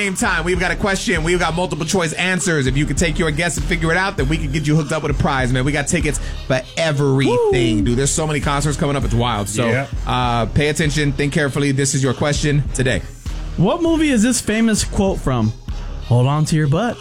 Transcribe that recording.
Same time, we've got a question. We've got multiple choice answers. If you can take your guess and figure it out, then we can get you hooked up with a prize, man. We got tickets for everything, dude. There's so many concerts coming up. It's wild. So pay attention. Think carefully. This is your question today. What movie is this famous quote from? Hold on to your butt.